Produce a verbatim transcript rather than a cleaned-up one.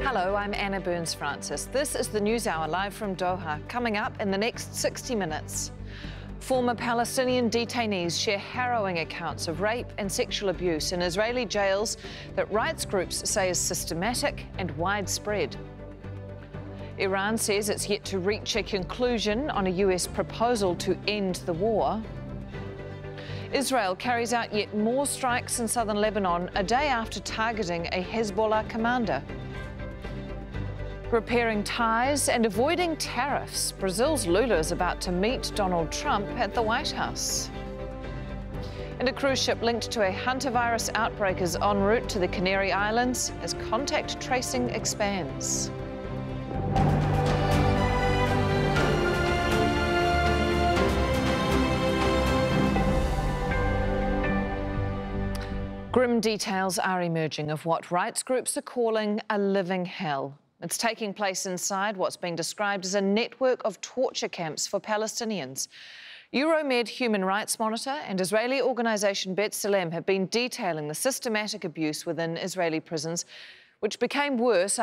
Hello, I'm Anna Burns-Francis. This is the News Hour live from Doha. Coming up in the next sixty minutes. Former Palestinian detainees share harrowing accounts of rape and sexual abuse in Israeli jails that rights groups say is systematic and widespread. Iran says it's yet to reach a conclusion on a U S proposal to end the war. Israel carries out yet more strikes in southern Lebanon a day after targeting a Hezbollah commander. Repairing ties and avoiding tariffs. Brazil's Lula is about to meet Donald Trump at the White House. And a cruise ship linked to a hantavirus outbreak is en route to the Canary Islands as contact tracing expands. Grim details are emerging of what rights groups are calling a living hell. It's taking place inside what's being described as a network of torture camps for Palestinians. Euromed Human Rights Monitor and Israeli organisation B'Tselem have been detailing the systematic abuse within Israeli prisons, which became worse